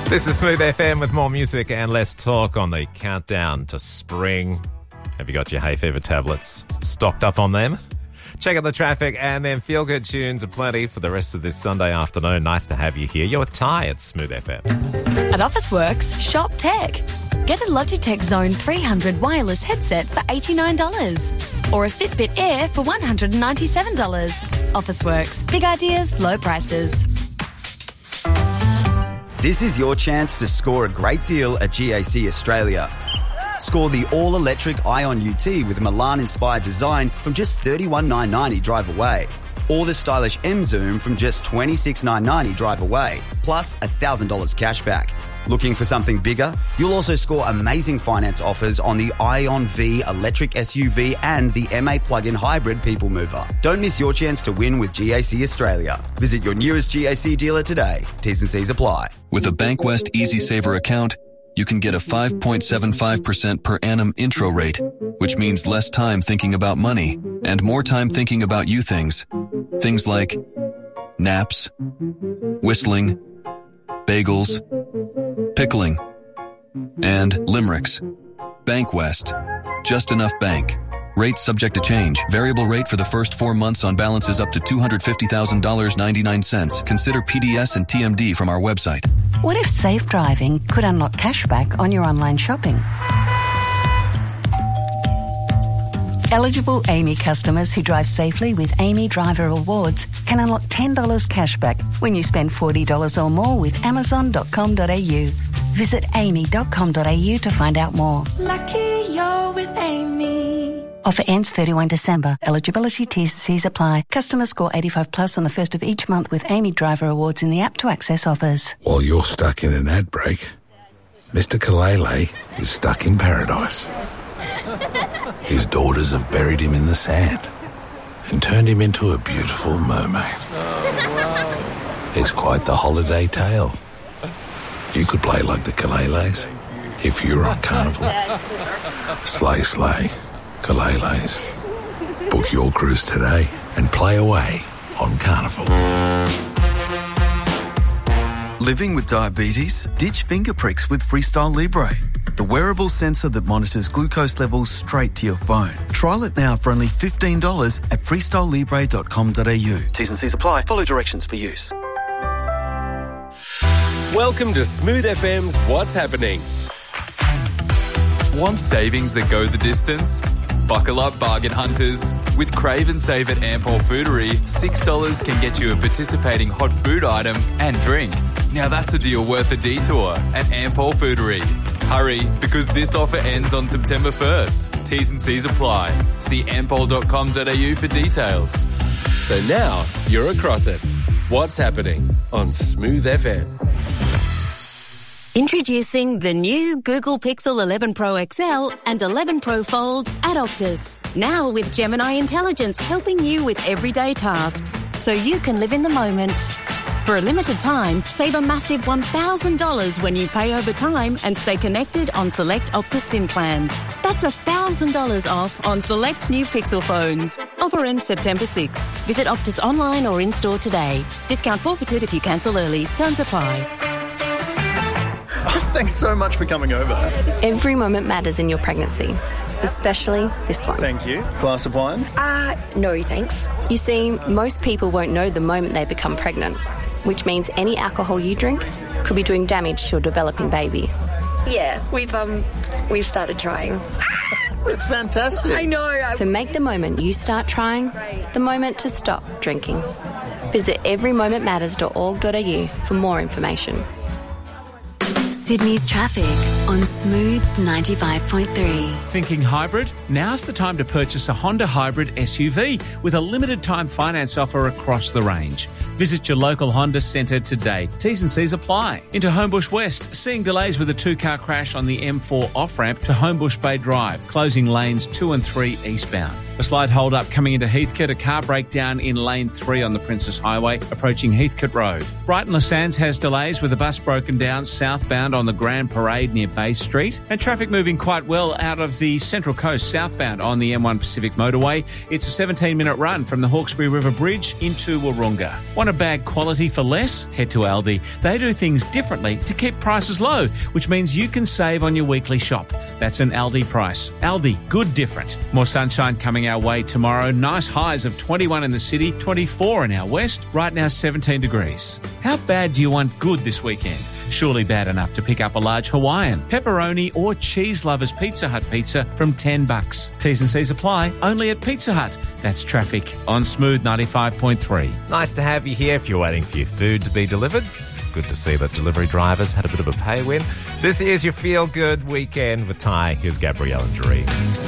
This is Smooth FM with more music and less talk on the countdown to spring. Have you got your hay fever tablets stocked up on them? Check out the traffic and then feel-good tunes aplenty for the rest of this Sunday afternoon. Nice to have you here. You're with Ty at Smooth FM. At Officeworks, shop tech. Get a Logitech Zone 300 wireless headset for $89 or a Fitbit Air for $197. Officeworks. Big ideas, low prices. This is your chance to score a great deal at GAC Australia. Score the all-electric Ion UT with Milan-inspired design from just $31,990 drive away. Or the stylish M-Zoom from just $26,990 drive away, plus $1,000 cash back. Looking for something bigger? You'll also score amazing finance offers on the Ion V electric SUV and the MA plug-in hybrid people mover. Don't miss your chance to win with GAC Australia. Visit your nearest GAC dealer today. T's and C's apply. With a Bankwest EasySaver account, you can get a 5.75% per annum intro rate, which means less time thinking about money and more time thinking about you things. Things like naps, whistling, bagels, pickling, and limericks. Bankwest. Just enough bank. Rates subject to change. Variable rate for the first 4 months on balances up to $250,000.99. Consider PDS and TMD from our website. What if safe driving could unlock cashback on your online shopping? Eligible Amy customers who drive safely with Amy Driver Awards can unlock $10 cashback when you spend $40 or more with Amazon.com.au. Visit amy.com.au to find out more. Lucky you're with Amy. Offer ends 31 December. Eligibility T's and C's apply. Customers score 85 plus on the first of each month with Amy Driver Awards in the app to access offers. While you're stuck in an ad break, Mr. Kalele is stuck in paradise. His daughters have buried him in the sand and turned him into a beautiful mermaid. It's quite the holiday tale. You could play like the Kaleles if you're on Carnival. Slay, slay, Kaleles. Book your cruise today and play away on Carnival. Living with diabetes? Ditch finger pricks with Freestyle Libre, the wearable sensor that monitors glucose levels straight to your phone. Trial it now for only $15 at freestylelibre.com.au. T's and C's apply. Follow directions for use. Welcome to Smooth FM's What's Happening. Want savings that go the distance? Buckle up, bargain hunters. With Crave and Save at Ampol Foodery, $6 can get you a participating hot food item and drink. Now that's a deal worth a detour at Ampol Foodery. Hurry, because this offer ends on September 1st. T's and C's apply. See ampol.com.au for details. So now you're across it. What's Happening on Smooth FM. Introducing the new Google Pixel 11 Pro XL and 11 Pro Fold at Optus. Now with Gemini Intelligence helping you with everyday tasks, so you can live in the moment. For a limited time, save a massive $1,000 when you pay over time and stay connected on select Optus SIM plans. That's $1,000 off on select new Pixel phones. Offer ends September 6. Visit Optus online or in-store today. Discount forfeited if you cancel early. Terms apply. Thanks so much for coming over. Every moment matters in your pregnancy, especially this one. Thank you. Glass of wine? No, thanks. You see, most people won't know the moment they become pregnant, which means any alcohol you drink could be doing damage to your developing baby. Yeah, we've started trying. It's fantastic. I know. So make the moment you start trying the moment to stop drinking. Visit everymomentmatters.org.au for more information. Sydney's traffic on Smooth 95.3. Thinking hybrid? Now's the time to purchase a Honda Hybrid SUV with a limited time finance offer across the range. Visit your local Honda centre today. T's and C's apply. Into Homebush West, seeing delays with a two-car crash on the M4 off-ramp to Homebush Bay Drive, closing lanes 2 and 3 eastbound. A slight hold-up coming into Heathcote, a car breakdown in lane 3 on the Princess Highway, approaching Heathcote Road. Brighton Le Sands has delays with a bus broken down southbound on the Grand Parade near Bay Street. And traffic moving quite well out of the Central Coast southbound on the M1 Pacific Motorway. It's a 17-minute run from the Hawkesbury River Bridge into Wahroonga. Want a bag quality for less? Head to Aldi. They do things differently to keep prices low, which means you can save on your weekly shop. That's an Aldi price. Aldi, good different. More sunshine coming our way tomorrow. Nice highs of 21 in the city, 24 in our west. Right now, 17 degrees. How bad do you want good this weekend? Surely bad enough to pick up a large Hawaiian, pepperoni or cheese lovers Pizza Hut pizza from $10. T's and C's apply only at Pizza Hut. That's traffic on Smooth 95.3. Nice to have you here if you're waiting for your food to be delivered. Good to see that delivery drivers had a bit of a pay win. This is your Feel Good Weekend with Ty. Here's Gabrielle and Jeree.